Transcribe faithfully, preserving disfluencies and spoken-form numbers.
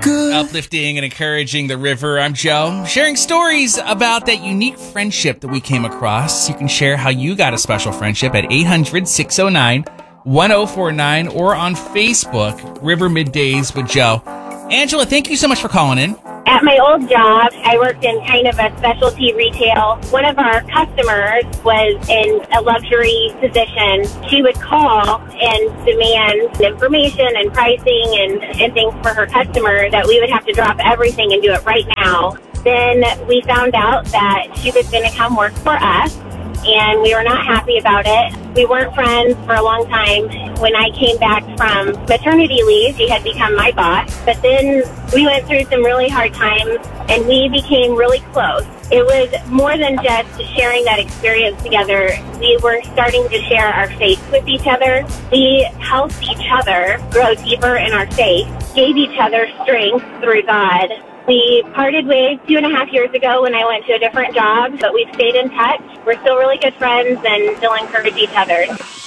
Uplifting and encouraging the river. I'm Joe, sharing stories about that unique friendship that we came across. You can share how you got a special friendship at eight hundred, six oh nine, one oh four nine or on Facebook, River Middays with Joe. Angela, thank you so much for calling in. At my old job, I worked in kind of a specialty retail. One of our customers was in a luxury position. She would call and demand information and pricing and, and things for her customer that we would have to drop everything and do it right now. Then we found out that she was going to come work for us, and we were not happy about it. We weren't friends for a long time. When I came back from maternity leave, she had become my boss. But then we went through some really hard times, and we became really close. It was more than just sharing that experience together. We were starting to share our faith with each other. We helped each other grow deeper in our faith, gave each other strength through God. We parted ways two and a half years ago when I went to a different job, but we've stayed in touch. We're still really good friends and still encourage each other.